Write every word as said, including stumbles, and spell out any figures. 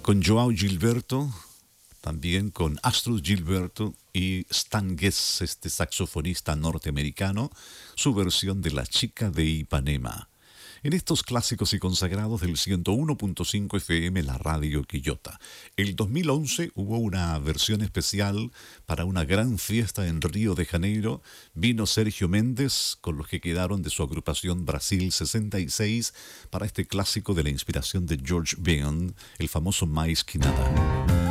con Joao Gilberto, también con Astrud Gilberto y Stan Getz, este saxofonista norteamericano, su versión de La chica de Ipanema. En estos clásicos y consagrados del ciento uno punto cinco F M, la radio Quillota. El dos mil once hubo una versión especial para una gran fiesta en Río de Janeiro. Vino Sergio Méndez con los que quedaron de su agrupación Brasil sesenta y seis para este clásico de la inspiración de George Ben, el famoso Mais Que Nada.